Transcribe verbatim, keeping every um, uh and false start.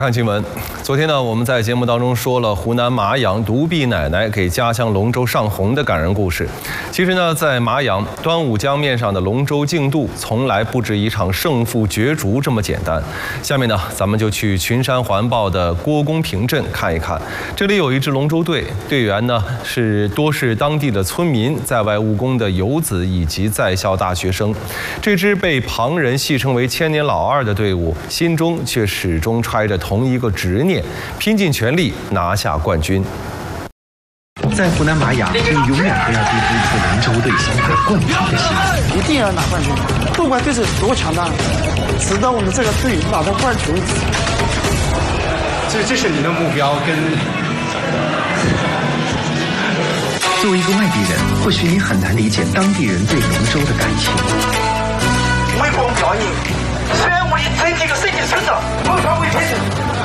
看新闻，昨天呢，我们在节目当中说了湖南麻阳独臂奶奶给家乡龙舟上红的感人故事。其实呢，在麻阳端午江面上的龙舟竞渡，从来不止一场胜负角逐这么简单。下面呢，咱们就去群山环抱的郭公坪镇看一看。这里有一支龙舟队，队员呢是多是当地的村民、在外务工的游子以及在校大学生。这支被旁人戏称为“千年老二”的队伍，心中却始终揣着同一个执念，拼尽全力拿下冠军。 在湖南麻阳，你永远不要低估一个龙舟队想拿冠军的心， 一定要拿冠军，不管对手多强大，直到我们这个队拿到冠军为止。 这这是你的目标跟。 作为一个外地人，或许你很难理解当地人对龙舟的感情。 微光表演，虽然我已经这个世界成长，不传为天。